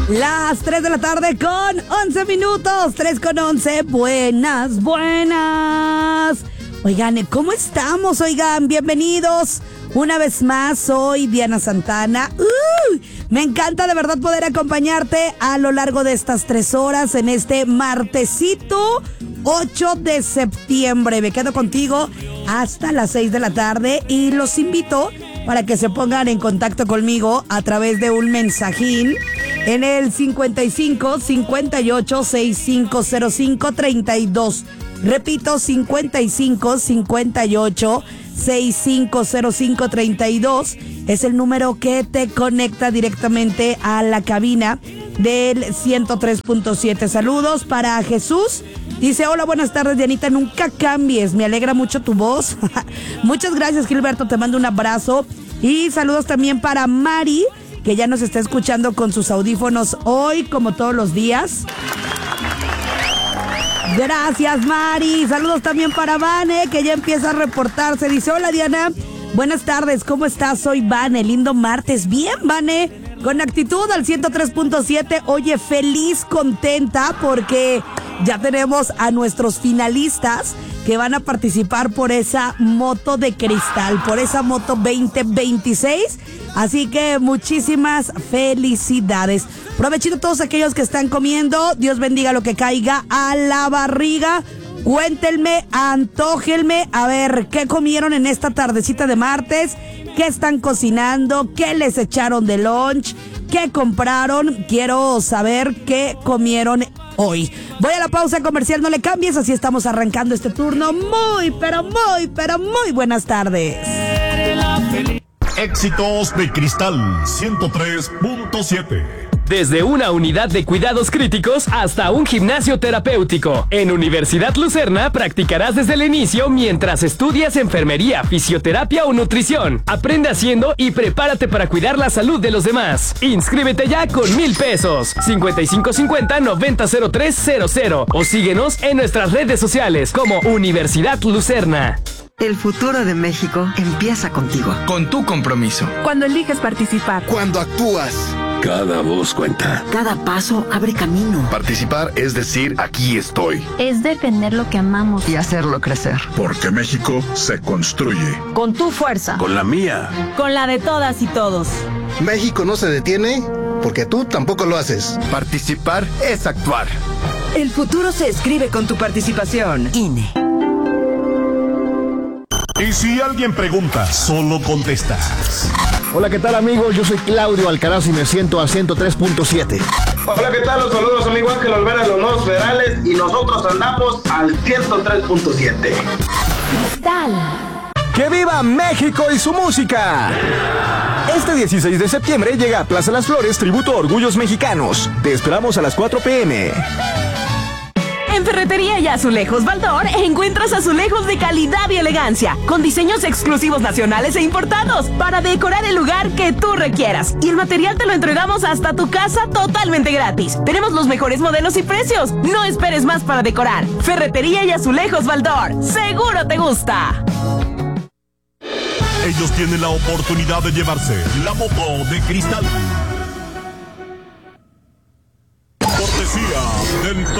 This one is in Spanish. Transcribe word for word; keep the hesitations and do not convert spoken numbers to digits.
Las tres de la tarde con once minutos, tres con once, buenas, buenas. Oigan, ¿cómo estamos? Oigan, bienvenidos una vez más, soy Diana Santana. Uh, me encanta de verdad poder acompañarte a lo largo de estas tres horas en este martesito ocho de septiembre. Me quedo contigo hasta las seis de la tarde y los invito para que se pongan en contacto conmigo a través de un mensajín en el cincuenta y cinco, cincuenta y ocho, sesenta y cinco cero cinco, treinta y dos. Repito, cincuenta y cinco, cincuenta y ocho, sesenta y cinco cero cinco, treinta y dos es el número que te conecta directamente a la cabina del ciento tres punto siete. Saludos para Jesús. Dice, hola, buenas tardes, Dianita, nunca cambies, me alegra mucho tu voz. Muchas gracias, Gilberto, te mando un abrazo. Y saludos también para Mari, que ya nos está escuchando con sus audífonos hoy, como todos los días. Gracias, Mari. Saludos también para Vane, que ya empieza a reportarse. Dice, hola, Diana, buenas tardes, ¿cómo estás? Soy Vane, lindo martes. Bien, Vane, con actitud al ciento tres punto siete. Oye, feliz, contenta, porque ya tenemos a nuestros finalistas que van a participar por esa moto de cristal, por esa moto veinte veintiséis. Así que muchísimas felicidades. Provechito a todos aquellos que están comiendo. Dios bendiga lo que caiga a la barriga. Cuéntenme, antójenme, a ver, ¿qué comieron en esta tardecita de martes? ¿Qué están cocinando? ¿Qué les echaron de lunch? ¿Qué compraron? Quiero saber qué comieron hoy. Voy a la pausa comercial, no le cambies, así estamos arrancando este turno. Muy, pero muy, pero muy buenas tardes. Éxitos de Cristal ciento tres punto siete. Desde una unidad de cuidados críticos hasta un gimnasio terapéutico. En Universidad Lucerna practicarás desde el inicio mientras estudias enfermería, fisioterapia o nutrición. Aprende haciendo y prepárate para cuidar la salud de los demás. Inscríbete ya con mil pesos. cincuenta y cinco cincuenta, noventa cero tres cero cero o síguenos en nuestras redes sociales como Universidad Lucerna. El futuro de México empieza contigo. Con tu compromiso. Cuando eliges participar. Cuando actúas. Cada voz cuenta. Cada paso abre camino. Participar es decir, aquí estoy. Es defender lo que amamos. Y hacerlo crecer. Porque México se construye. Con tu fuerza. Con la mía. Con la de todas y todos. México no se detiene porque tú tampoco lo haces. Participar es actuar. El futuro se escribe con tu participación. I N E. Y si alguien pregunta, solo contestas. Hola, ¿qué tal, amigos? Yo soy Claudio Alcaraz y me siento al ciento tres punto siete. Hola, ¿qué tal? Los saludos, amigo Ángel Olvera de los Nuevos Federales y nosotros andamos al ciento tres punto siete. Cristal. ¡Que viva México y su música! Este dieciséis de septiembre llega a Plaza Las Flores tributo a Orgullos Mexicanos. Te esperamos a las cuatro pe eme. En Ferretería y Azulejos Baldor encuentras azulejos de calidad y elegancia, con diseños exclusivos nacionales e importados, para decorar el lugar que tú requieras. Y el material te lo entregamos hasta tu casa totalmente gratis. Tenemos los mejores modelos y precios. No esperes más para decorar. Ferretería y Azulejos Baldor. ¡Seguro te gusta! Ellos tienen la oportunidad de llevarse la moto de cristal. Cortesía del